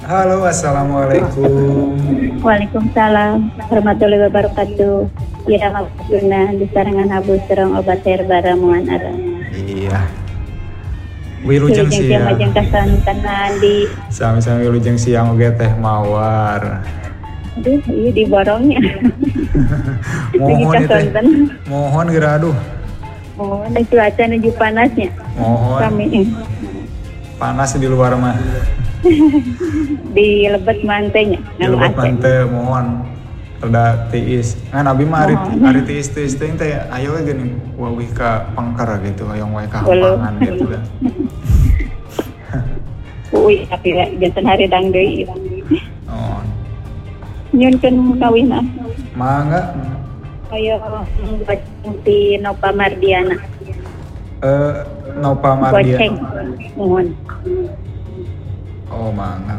Halo, assalamualaikum. Waalaikumsalam warahmatullahi wabarakatuh. Ya maksudna di sarangan habu serang obat herbara muan ara. Iya. Wilujeng Siang siang. majeng kasantanan di Sami-sami wilujeng siang oge teh mawar. aduh iya di borongnya. Mohon Lagi teh. kasantan. Mohon geura aduh. Oh, ada cuaca menuju panasnya. Mohon. Kami Panas di luar mah. di lebet mantenya. Di lebat mante mohon rada tiis. Ngan abi mah ari tiis-tiis teh ayo we geuning wawih ka pangkar gitu, hayong wae ka hampangan gitu dah. Uy, tapi jantan hari dang deui. Oh. Nyunkeun kawina. Mangga. Ayo di Nova Mardiana. Nova Goceng. Mardia. Mohon. Oh, mangga.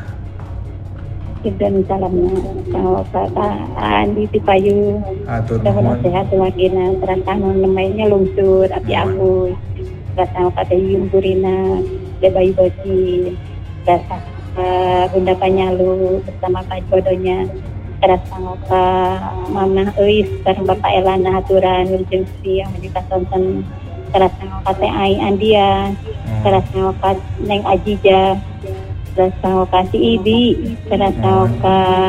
Dan salamnya sama Pak Andi Tipayu. Atur Mudah-mudahan nuhun. sehat lagi terantang namanya lungsur api aku. Rasa kata Yungkurina, Debayi Boci, rasa Bunda Panyalu bersama Pak Jodohnya. Rasa Mama Eis bareng Bapak Elana Haturan Wilujeng yang menikah tonton. Rasa kata Ai Andia, rasa kata Neng Ajija. Rasa si Ibi, rasa